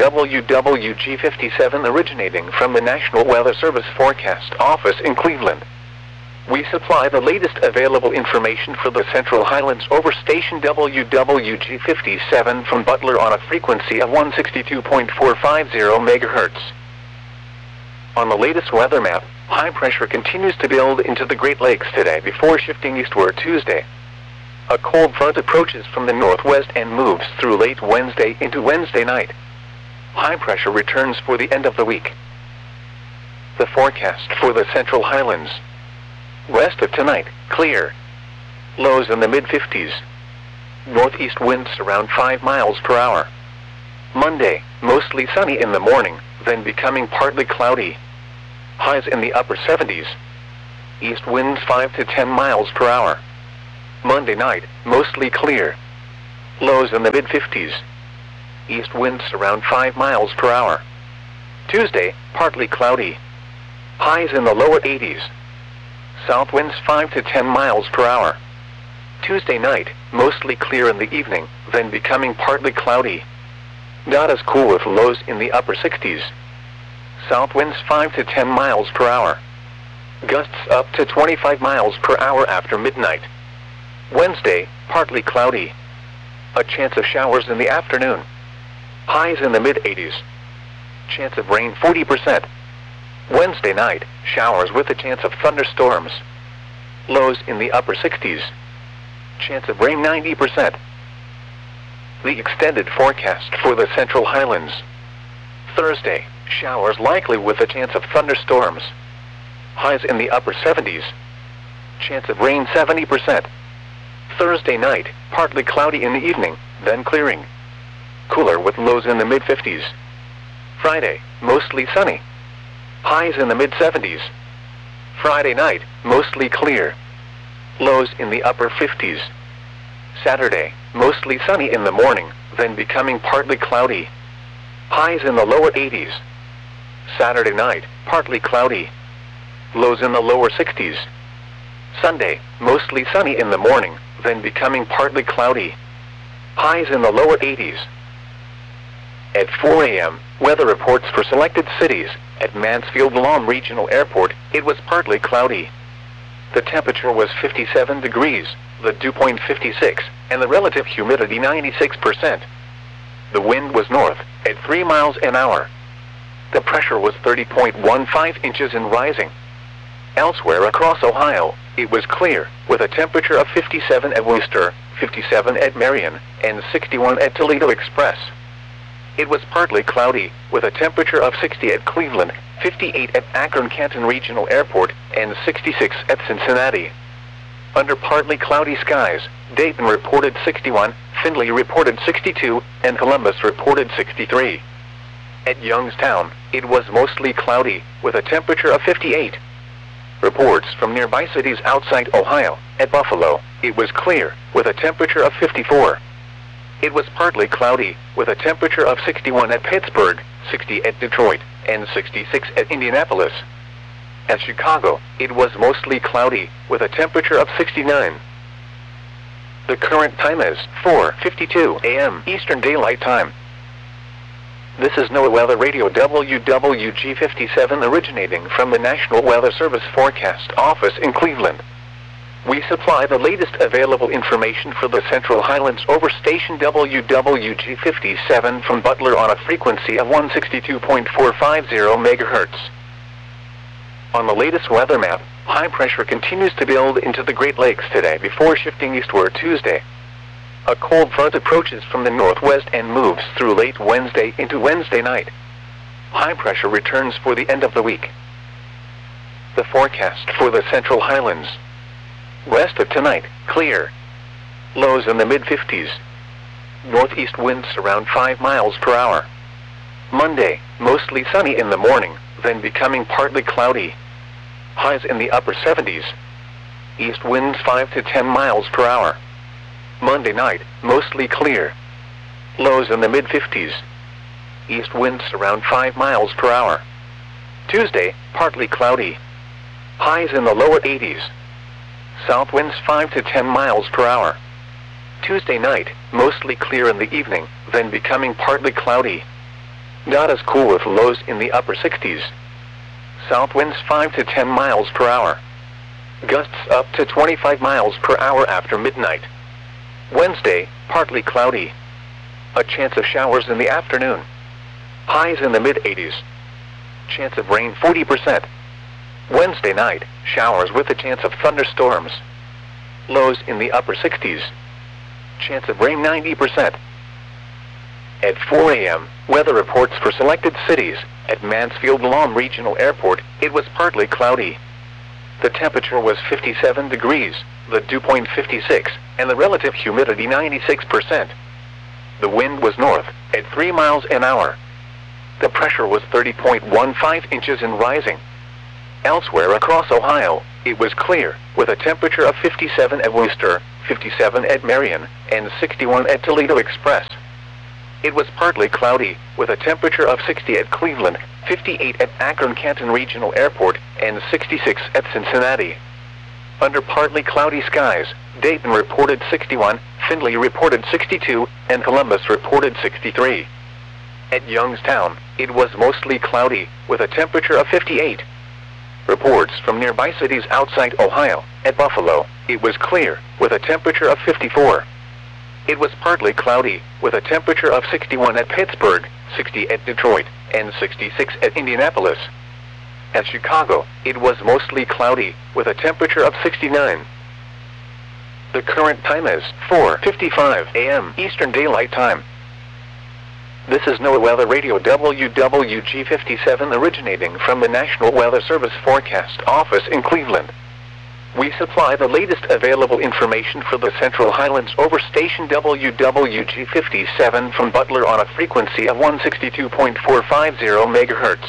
WWG57 originating from the National Weather Service Forecast Office in Cleveland. We supply the latest available information for the Central Highlands over station WWG57 from Butler on a frequency of 162.450 MHz. On the latest weather map, high pressure continues to build into the Great Lakes today before shifting eastward Tuesday. A cold front approaches from the northwest and moves through late Wednesday into Wednesday night. High pressure returns for the end of the week. The forecast for the Central Highlands. West of tonight, clear. Lows in the mid-50s. Northeast winds around 5 miles per hour. Monday, mostly sunny in the morning, then becoming partly cloudy. Highs in the upper 70s. East winds 5 to 10 miles per hour. Monday night, mostly clear. Lows in the mid-50s. East winds around 5 miles per hour. Tuesday, partly cloudy. Highs in the lower 80s. South winds 5 to 10 miles per hour. Tuesday night, mostly clear in the evening, then becoming partly cloudy. Not as cool with lows in the upper 60s. South winds 5 to 10 miles per hour. Gusts up to 25 miles per hour after midnight. Wednesday, partly cloudy. A chance of showers in the afternoon. Highs in the mid-80s. Chance of rain 40%. Wednesday night, showers with a chance of thunderstorms. Lows in the upper 60s. Chance of rain 90%. The extended forecast for the Central Highlands. Thursday, showers likely with a chance of thunderstorms. Highs in the upper 70s. Chance of rain 70%. Thursday night, partly cloudy in the evening, then clearing. Cooler with lows in the mid-50s. Friday, mostly sunny. Highs in the mid-70s. Friday night, mostly clear. Lows in the upper 50s. Saturday, mostly sunny in the morning, then becoming partly cloudy. Highs in the lower 80s. Saturday night, partly cloudy. Lows in the lower 60s. Sunday, mostly sunny in the morning, then becoming partly cloudy. Highs in the lower 80s. At 4 a.m., weather reports for selected cities. At Mansfield-Lahm Regional Airport, it was partly cloudy. The temperature was 57 degrees, the dew point 56, and the relative humidity 96%. The wind was north, at 3 miles an hour. The pressure was 30.15 inches and rising. Elsewhere across Ohio, it was clear, with a temperature of 57 at Wooster, 57 at Marion, and 61 at Toledo Express. It was partly cloudy, with a temperature of 60 at Cleveland, 58 at Akron-Canton Regional Airport, and 66 at Cincinnati. Under partly cloudy skies, Dayton reported 61, Findlay reported 62, and Columbus reported 63. At Youngstown, it was mostly cloudy, with a temperature of 58. Reports from nearby cities outside Ohio. At Buffalo, it was clear, with a temperature of 54. It was partly cloudy, with a temperature of 61 at Pittsburgh, 60 at Detroit, and 66 at Indianapolis. At Chicago, it was mostly cloudy, with a temperature of 69. The current time is 4:52 a.m. Eastern Daylight Time. This is NOAA Weather Radio WWG57 originating from the National Weather Service Forecast Office in Cleveland. We supply the latest available information for the Central Highlands over station WWG57 from Butler on a frequency of 162.450 MHz. On the latest weather map, high pressure continues to build into the Great Lakes today before shifting eastward Tuesday. A cold front approaches from the northwest and moves through late Wednesday into Wednesday night. High pressure returns for the end of the week. The forecast for the Central Highlands. West of tonight, clear. Lows in the mid-50s. Northeast winds around 5 miles per hour. Monday, mostly sunny in the morning, then becoming partly cloudy. Highs in the upper 70s. East winds 5 to 10 miles per hour. Monday night, mostly clear. Lows in the mid-50s. East winds around 5 miles per hour. Tuesday, partly cloudy. Highs in the lower 80s. South winds 5 to 10 miles per hour. Tuesday night, mostly clear in the evening, then becoming partly cloudy. Not as cool with lows in the upper 60s. South winds 5 to 10 miles per hour. Gusts up to 25 miles per hour after midnight. Wednesday, partly cloudy. A chance of showers in the afternoon. Highs in the mid-80s. Chance of rain 40%. Wednesday night, showers with a chance of thunderstorms. Lows in the upper 60s. Chance of rain 90%. At 4 a.m., weather reports for selected cities. At Mansfield-Lahm Regional Airport, it was partly cloudy. The temperature was 57 degrees, the dew point 56, and the relative humidity 96%. The wind was north, at 3 miles an hour. The pressure was 30.15 inches and rising. Elsewhere across Ohio, it was clear, with a temperature of 57 at Wooster, 57 at Marion, and 61 at Toledo Express. It was partly cloudy, with a temperature of 60 at Cleveland, 58 at Akron-Canton Regional Airport, and 66 at Cincinnati. Under partly cloudy skies, Dayton reported 61, Findlay reported 62, and Columbus reported 63. At Youngstown, it was mostly cloudy, with a temperature of 58. Reports from nearby cities outside Ohio. At Buffalo, it was clear, with a temperature of 54. It was partly cloudy, with a temperature of 61 at Pittsburgh, 60 at Detroit, and 66 at Indianapolis. At Chicago, it was mostly cloudy, with a temperature of 69. The current time is 4:55 a.m. Eastern Daylight Time. This is NOAA Weather Radio WWG57 originating from the National Weather Service Forecast Office in Cleveland. We supply the latest available information for the Central Highlands over station WWG57 from Butler on a frequency of 162.450 MHz.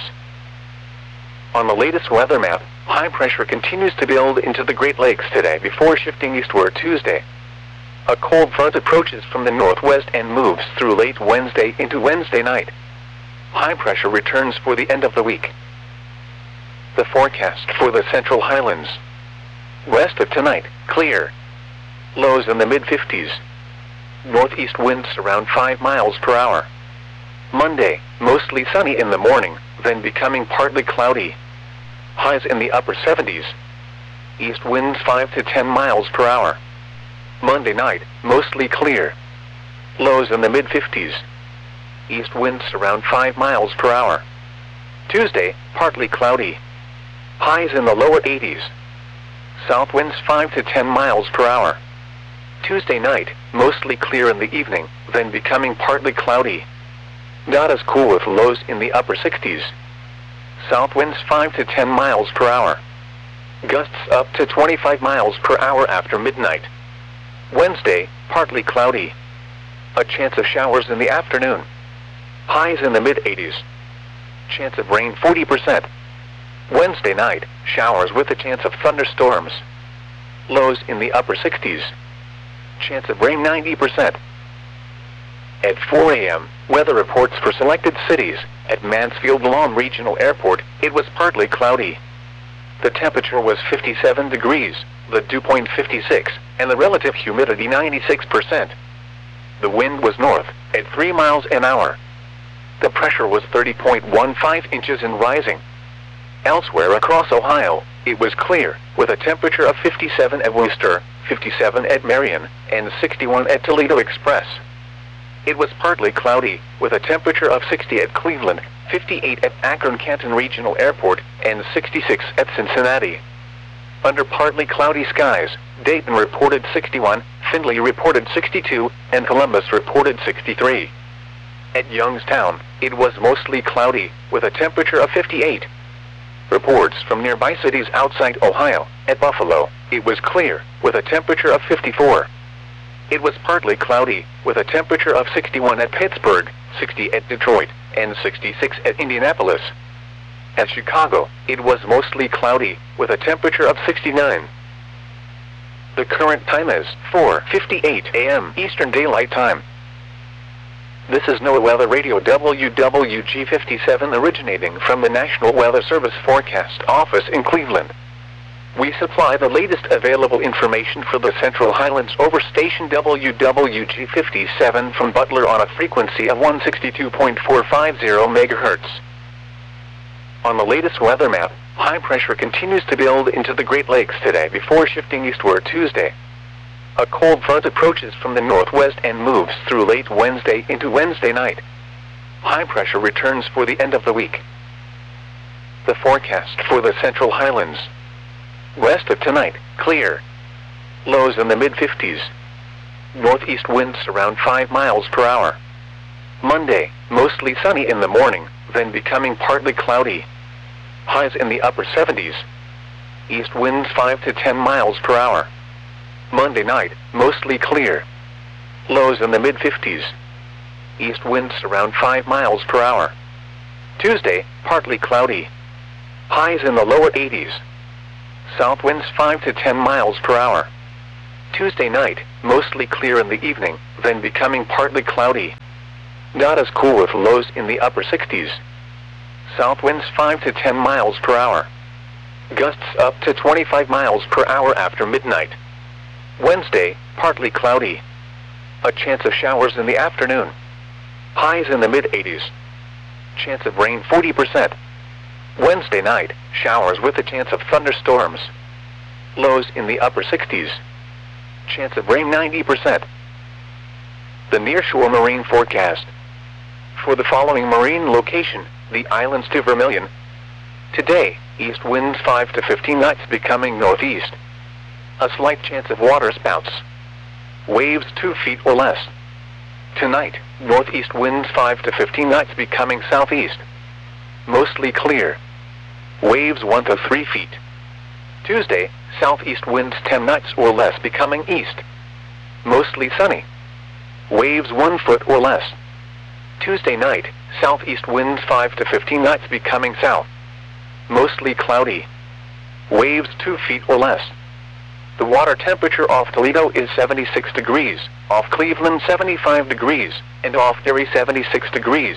On the latest weather map, high pressure continues to build into the Great Lakes today before shifting eastward Tuesday. A cold front approaches from the northwest and moves through late Wednesday into Wednesday night. High pressure returns for the end of the week. The forecast for the Central Highlands. West of tonight, clear. Lows in the mid-50s. Northeast winds around 5 miles per hour. Monday, mostly sunny in the morning, then becoming partly cloudy. Highs in the upper 70s. East winds 5 to 10 miles per hour. Monday night, mostly clear. Lows in the mid-50s. East winds around 5 miles per hour. Tuesday, partly cloudy. Highs in the lower 80s. South winds 5 to 10 miles per hour. Tuesday night, mostly clear in the evening, then becoming partly cloudy. Not as cool with lows in the upper 60s. South winds 5 to 10 miles per hour. Gusts up to 25 miles per hour after midnight. Wednesday, partly cloudy. A chance of showers in the afternoon. Highs in the mid-80s. Chance of rain 40%. Wednesday night, showers with a chance of thunderstorms. Lows in the upper 60s. Chance of rain 90%. At 4 a.m., weather reports for selected cities. At Mansfield Lawn Regional Airport, it was partly cloudy. The temperature was 57 degrees, the dew point 56, and the relative humidity 96%. The wind was north, at 3 miles an hour. The pressure was 30.15 inches and rising. Elsewhere across Ohio, it was clear, with a temperature of 57 at Wooster, 57 at Marion, and 61 at Toledo Express. It was partly cloudy, with a temperature of 60 at Cleveland, 58 at Akron-Canton Regional Airport, and 66 at Cincinnati. Under partly cloudy skies, Dayton reported 61, Findlay reported 62, and Columbus reported 63. At Youngstown, it was mostly cloudy, with a temperature of 58. Reports from nearby cities outside Ohio. At Buffalo, it was clear, with a temperature of 54. It was partly cloudy, with a temperature of 61 at Pittsburgh, 60 at Detroit, and 66 at Indianapolis. At Chicago, it was mostly cloudy, with a temperature of 69. The current time is 4:58 a.m. Eastern Daylight Time. This is NOAA Weather Radio WWG57 originating from the National Weather Service Forecast Office in Cleveland. We supply the latest available information for the Central Highlands over station WWG57 from Butler on a frequency of 162.450 MHz. On the latest weather map, high pressure continues to build into the Great Lakes today before shifting eastward Tuesday. A cold front approaches from the northwest and moves through late Wednesday into Wednesday night. High pressure returns for the end of the week. The forecast for the Central Highlands. West of tonight, clear. Lows in the mid-50s. Northeast winds around 5 miles per hour. Monday, mostly sunny in the morning, then becoming partly cloudy. Highs in the upper 70s. east winds 5 to 10 miles per hour. Monday night, mostly clear. Lows in the mid-50s. East winds around 5 miles per hour. Tuesday, partly cloudy. Highs in the lower 80s. South winds 5 to 10 miles per hour. Tuesday night, mostly clear in the evening, then becoming partly cloudy. Not as cool with lows in the upper 60s. South winds 5 to 10 miles per hour. Gusts up to 25 miles per hour after midnight. Wednesday, partly cloudy. A chance of showers in the afternoon. Highs in the mid-80s. Chance of rain 40%. Wednesday night, showers with a chance of thunderstorms. Lows in the upper 60s. Chance of rain 90%. The nearshore marine forecast. For the following marine location, the islands to Vermilion. Today, east winds 5 to 15 knots becoming northeast. A slight chance of water spouts. Waves 2 feet or less. Tonight, northeast winds 5 to 15 knots becoming southeast. Mostly clear. Waves 1 to 3 feet. Tuesday, southeast winds 10 knots or less becoming east. Mostly sunny. Waves 1 foot or less. Tuesday night, southeast winds 5 to 15 knots becoming south. Mostly cloudy. Waves 2 feet or less. The water temperature off Toledo is 76 degrees, off Cleveland 75 degrees, and off Erie 76 degrees.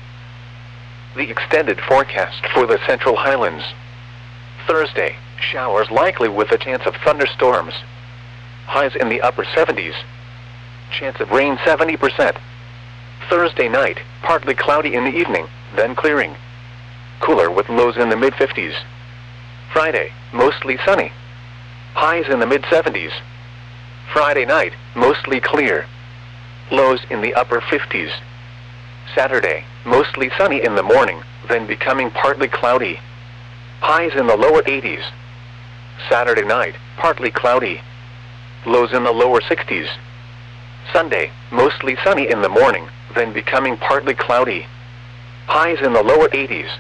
The extended forecast for the Central Highlands. Thursday, showers likely with a chance of thunderstorms. Highs in the upper 70s. Chance of rain 70%. Thursday night, partly cloudy in the evening, then clearing. Cooler with lows in the mid-50s. Friday, mostly sunny. Highs in the mid-70s. Friday night, mostly clear. Lows in the upper 50s. Saturday, mostly sunny in the morning, then becoming partly cloudy. Highs in the lower 80s. Saturday night, partly cloudy. Lows in the lower 60s. Sunday, mostly sunny in the morning, then becoming partly cloudy. Highs in the lower 80s.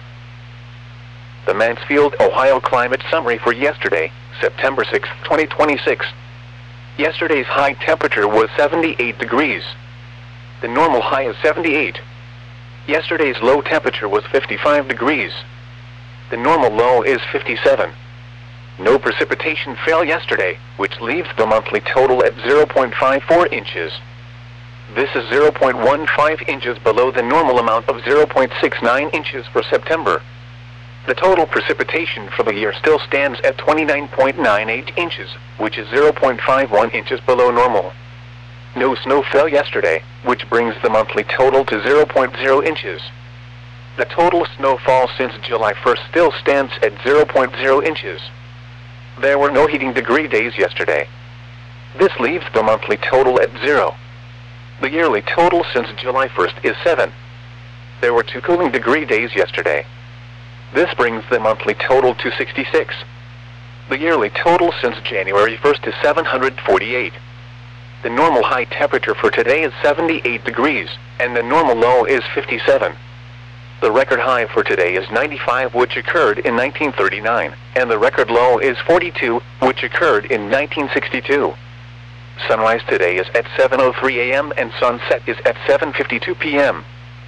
The Mansfield, Ohio climate summary for yesterday, September 6, 2026. Yesterday's high temperature was 78 degrees. The normal high is 78. Yesterday's low temperature was 55 degrees. The normal low is 57. No precipitation fell yesterday, which leaves the monthly total at 0.54 inches. This is 0.15 inches below the normal amount of 0.69 inches for September. The total precipitation for the year still stands at 29.98 inches, which is 0.51 inches below normal. No snow fell yesterday, which brings the monthly total to 0.0 inches. The total snowfall since July 1st still stands at 0.0 inches. There were no heating degree days yesterday. This leaves the monthly total at 0. The yearly total since July 1st is 7. There were 2 cooling degree days yesterday. This brings the monthly total to 66. The yearly total since January 1st is 748. The normal high temperature for today is 78 degrees, and the normal low is 57. The record high for today is 95, which occurred in 1939, and the record low is 42, which occurred in 1962. Sunrise today is at 7:03 a.m. and sunset is at 7:52 p.m.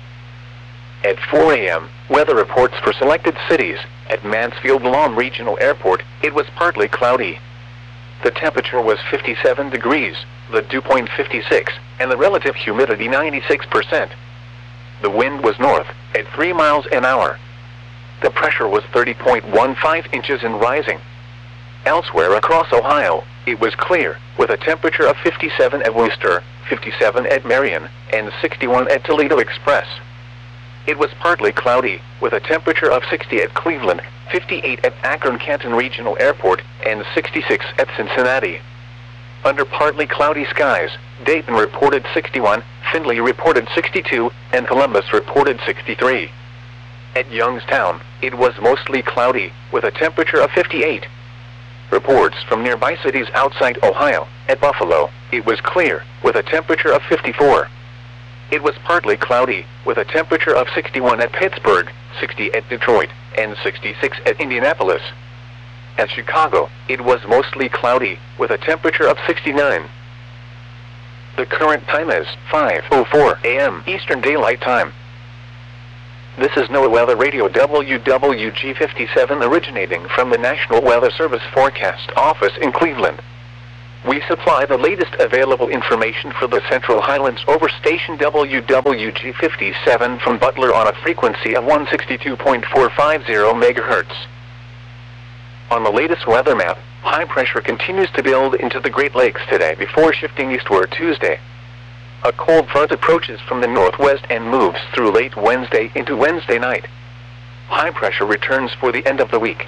At 4 a.m., weather reports for selected cities. At Mansfield Lawn Regional Airport, it was partly cloudy. The temperature was 57 degrees, the dew point 56, and the relative humidity 96%. The wind was north, at 3 miles an hour. The pressure was 30.15 inches and rising. Elsewhere across Ohio, it was clear, with a temperature of 57 at Wooster, 57 at Marion, and 61 at Toledo Express. It was partly cloudy, with a temperature of 60 at Cleveland, 58 at Akron-Canton Regional Airport, and 66 at Cincinnati. Under partly cloudy skies, Dayton reported 61, Findlay reported 62, and Columbus reported 63. At Youngstown, it was mostly cloudy, with a temperature of 58. Reports from nearby cities outside Ohio. At Buffalo, it was clear, with a temperature of 54. It was partly cloudy, with a temperature of 61 at Pittsburgh, 60 at Detroit, and 66 at Indianapolis. At Chicago, it was mostly cloudy, with a temperature of 69. The current time is 5:04 a.m. Eastern Daylight Time. This is NOAA Weather Radio WWG57 originating from the National Weather Service Forecast Office in Cleveland. We supply the latest available information for the Central Highlands over station WWG57 from Butler on a frequency of 162.450 MHz. On the latest weather map, high pressure continues to build into the Great Lakes today before shifting eastward Tuesday. A cold front approaches from the northwest and moves through late Wednesday into Wednesday night. High pressure returns for the end of the week.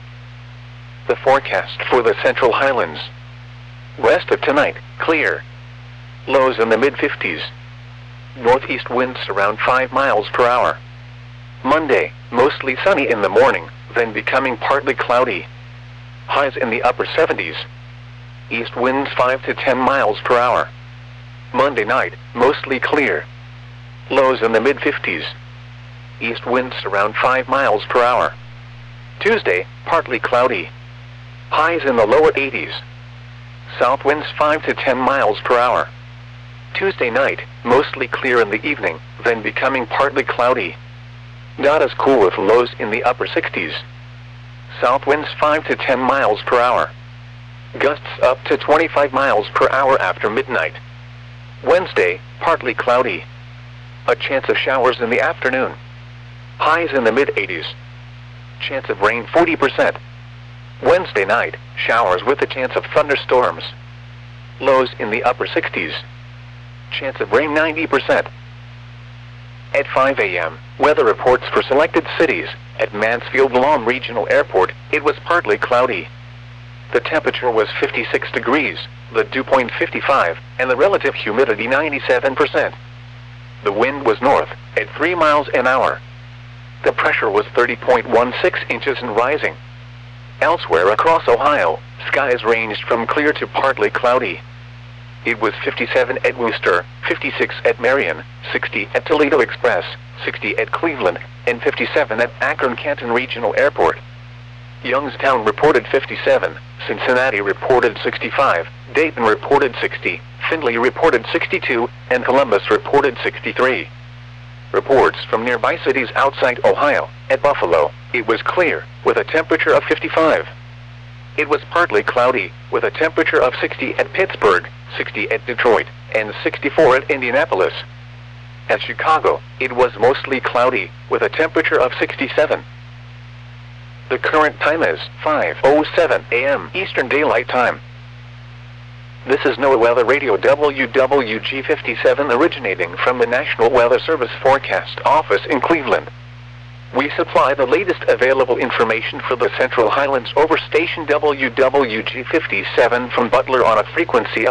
The forecast for the Central Highlands. West of tonight, clear. Lows in the mid-50s. Northeast winds around 5 miles per hour. Monday, mostly sunny in the morning, then becoming partly cloudy. Highs in the upper 70s. East winds 5 to 10 miles per hour. Monday night, mostly clear. Lows in the mid-50s. East winds around 5 miles per hour. Tuesday, partly cloudy. Highs in the lower 80s. South winds 5 to 10 miles per hour. Tuesday night, mostly clear in the evening, then becoming partly cloudy. Not as cool with lows in the upper 60s. South winds 5 to 10 miles per hour. Gusts up to 25 miles per hour after midnight. Wednesday, partly cloudy. A chance of showers in the afternoon. Highs in the mid-80s. Chance of rain 40%. Wednesday night, showers with a chance of thunderstorms. Lows in the upper 60s. Chance of rain 90%. At 5 a.m., weather reports for selected cities. At Mansfield-Lom Regional Airport, it was partly cloudy. The temperature was 56 degrees, the dew point 55, and the relative humidity 97%. The wind was north, at 3 miles an hour. The pressure was 30.16 inches and rising. Elsewhere across Ohio, skies ranged from clear to partly cloudy. It was 57 at Wooster, 56 at Marion, 60 at Toledo Express, 60 at Cleveland, and 57 at Akron-Canton Regional Airport. Youngstown reported 57, Cincinnati reported 65, Dayton reported 60, Findlay reported 62, and Columbus reported 63. Reports from nearby cities outside Ohio. At Buffalo, it was clear, with a temperature of 55. It was partly cloudy, with a temperature of 60 at Pittsburgh, 60 at Detroit, and 64 at Indianapolis. At Chicago, it was mostly cloudy, with a temperature of 67. The current time is 5:07 a.m. Eastern Daylight Time. This is NOAA Weather Radio WWG57 originating from the National Weather Service Forecast Office in Cleveland. We supply the latest available information for the Central Highlands over station WWG57 from Butler on a frequency of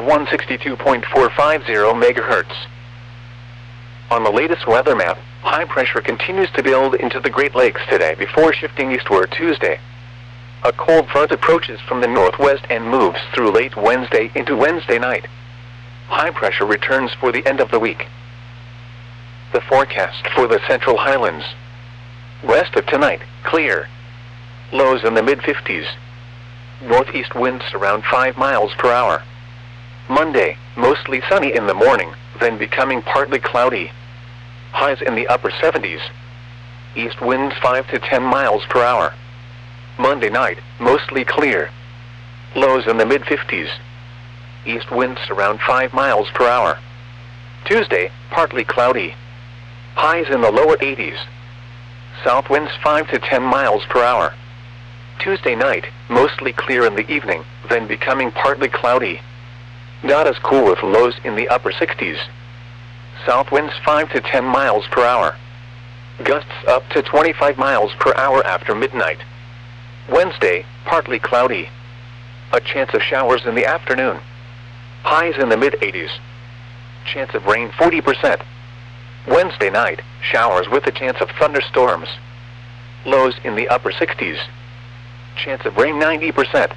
162.450 MHz. On the latest weather map, high pressure continues to build into the Great Lakes today before shifting eastward Tuesday. A cold front approaches from the northwest and moves through late Wednesday into Wednesday night. High pressure returns for the end of the week. The forecast for the Central Highlands. West of tonight, clear. Lows in the mid-50s. Northeast winds around 5 miles per hour. Monday, mostly sunny in the morning, then becoming partly cloudy. Highs in the upper 70s. East winds 5 to 10 miles per hour. Monday night, mostly clear. Lows in the mid-50s. East winds around 5 miles per hour. Tuesday, partly cloudy. Highs in the lower 80s. South winds 5 to 10 miles per hour. Tuesday night, mostly clear in the evening, then becoming partly cloudy. Not as cool with lows in the upper 60s. South winds 5 to 10 miles per hour. Gusts up to 25 miles per hour after midnight. Wednesday, partly cloudy. A chance of showers in the afternoon. Highs in the mid-80s. Chance of rain 40%. Wednesday night, showers with a chance of thunderstorms. Lows in the upper 60s. Chance of rain 90%.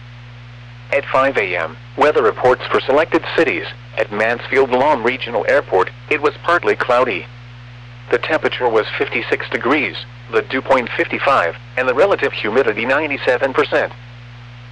At 5 a.m., weather reports for selected cities. At Mansfield-Lom Regional Airport, it was partly cloudy. The temperature was 56 degrees, the dew point 55, and the relative humidity 97%.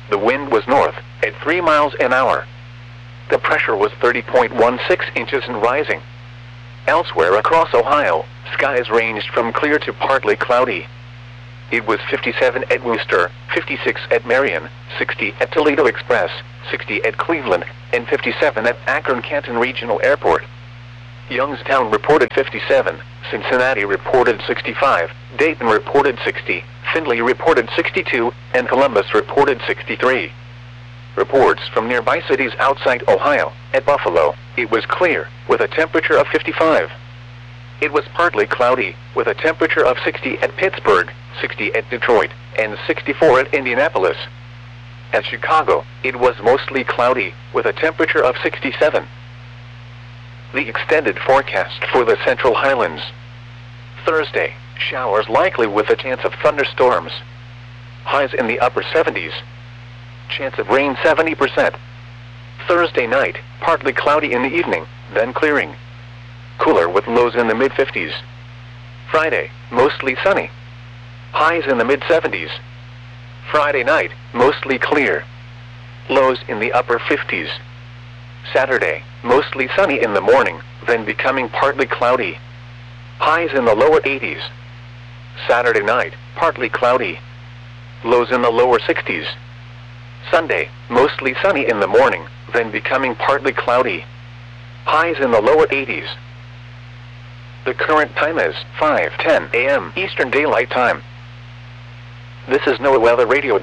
The wind was north, at 3 miles an hour. The pressure was 30.16 inches and rising. Elsewhere across Ohio, skies ranged from clear to partly cloudy. It was 57 at Wooster, 56 at Marion, 60 at Toledo Express, 60 at Cleveland, and 57 at Akron-Canton Regional Airport. Youngstown reported 57, Cincinnati reported 65, Dayton reported 60, Findlay reported 62, and Columbus reported 63. Reports from nearby cities outside Ohio. At Buffalo, it was clear, with a temperature of 55. It was partly cloudy, with a temperature of 60 at Pittsburgh, 60 at Detroit, and 64 at Indianapolis. At Chicago, it was mostly cloudy, with a temperature of 67. The extended forecast for the Central Highlands. Thursday, showers likely with a chance of thunderstorms. Highs in the upper 70s. Chance of rain 70%. Thursday night, partly cloudy in the evening, then clearing. Cooler with lows in the mid-50s. Friday, mostly sunny. Highs in the mid-70s. Friday night, mostly clear. Lows in the upper 50s. Saturday, mostly sunny in the morning, then becoming partly cloudy. Highs in the lower 80s. Saturday night, partly cloudy. Lows in the lower 60s. Sunday, mostly sunny in the morning, then becoming partly cloudy. Highs in the lower 80s. The current time is 5:10 a.m. Eastern Daylight Time. This is NOAA Weather Radio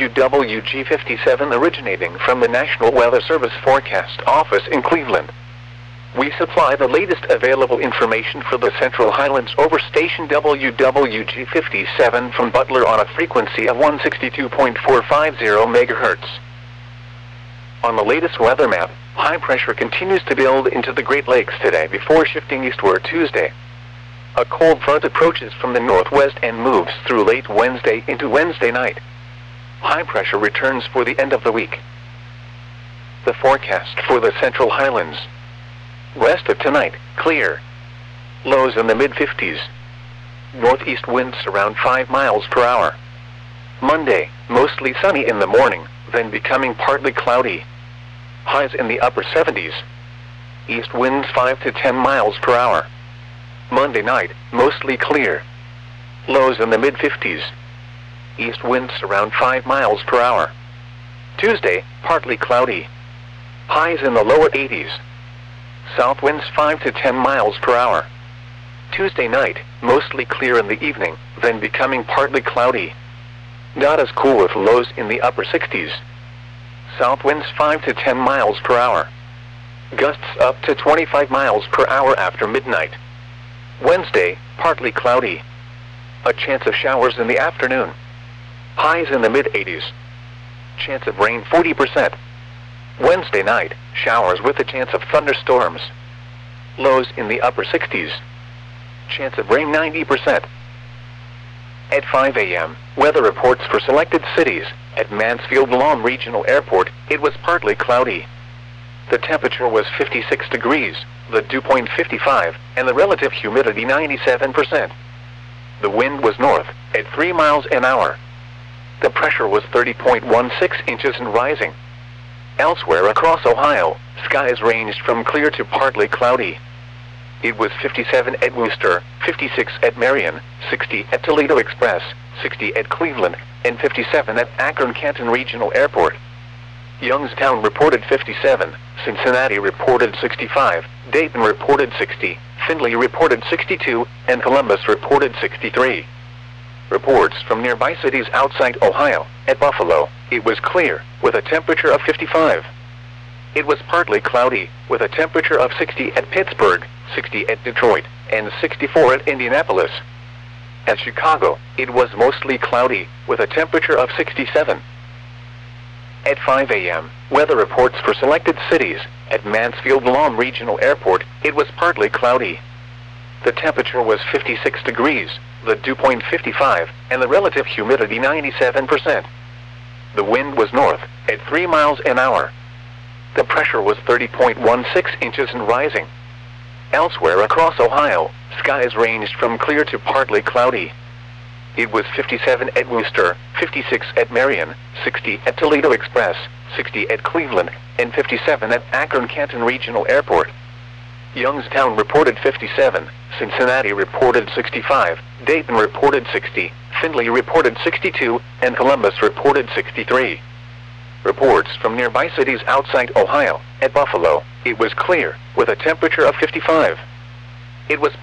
WWG57 originating from the National Weather Service Forecast Office in Cleveland. We supply the latest available information for the Central Highlands over station WWG57 from Butler on a frequency of 162.450 MHz. On the latest weather map, high pressure continues to build into the Great Lakes today before shifting eastward Tuesday. A cold front approaches from the northwest and moves through late Wednesday into Wednesday night. High pressure returns for the end of the week. The forecast for the Central Highlands. Rest of tonight, clear. Lows in the mid-50s. Northeast winds around 5 miles per hour. Monday, mostly sunny in the morning, then becoming partly cloudy. Highs in the upper 70s. East winds 5 to 10 miles per hour. Monday night, mostly clear. Lows in the mid-50s. East winds around 5 miles per hour. Tuesday, partly cloudy. Highs in the lower 80s. South winds 5 to 10 miles per hour. Tuesday night, mostly clear in the evening, then becoming partly cloudy. Not as cool with lows in the upper 60s. South winds 5 to 10 miles per hour. Gusts up to 25 miles per hour after midnight. Wednesday, partly cloudy. A chance of showers in the afternoon. Highs in the mid-80s. Chance of rain 40%. Wednesday night, showers with a chance of thunderstorms. Lows in the upper 60s. Chance of rain 90%. At 5 a.m., weather reports for selected cities. At Mansfield-Lawn Regional Airport, it was partly cloudy. The temperature was 56 degrees, the dew point 55, and the relative humidity 97%. The wind was north, at 3 miles an hour. The pressure was 30.16 inches and rising. Elsewhere across Ohio, skies ranged from clear to partly cloudy. It was 57 at Wooster, 56 at Marion, 60 at Toledo Express, 60 at Cleveland, and 57 at Akron-Canton Regional Airport. Youngstown reported 57, Cincinnati reported 65, Dayton reported 60, Findlay reported 62, and Columbus reported 63. Reports from nearby cities outside Ohio. At Buffalo, it was clear, with a temperature of 55. It was partly cloudy, with a temperature of 60 at Pittsburgh, 60 at Detroit, and 64 at Indianapolis. At Chicago, it was mostly cloudy, with a temperature of 67. At 5 a.m., weather reports for selected cities. At Mansfield-Lawn Regional Airport, it was partly cloudy. The temperature was 56 degrees, the dew point 55, and the relative humidity 97%. The wind was north, at 3 miles an hour. The pressure was 30.16 inches and rising. Elsewhere across Ohio, skies ranged from clear to partly cloudy. it was 57 at Worcester, 56 at Marion, 60 at Toledo Express, 60 at Cleveland, and 57 at Akron-Canton Regional Airport. Youngstown reported 57, Cincinnati reported 65, Dayton reported 60, Findlay reported 62, and Columbus reported 63. Reports from nearby cities outside Ohio. At Buffalo, it was clear, with a temperature of 55. It was